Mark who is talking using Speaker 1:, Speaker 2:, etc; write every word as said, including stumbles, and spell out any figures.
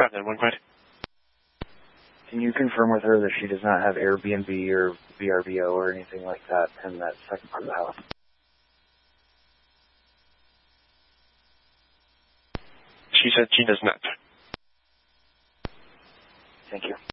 Speaker 1: five nine one, go ahead.
Speaker 2: Can you confirm with her that she does not have Airbnb or V R B O or anything like that in that second part of the house?
Speaker 1: She said she does not.
Speaker 2: Thank you.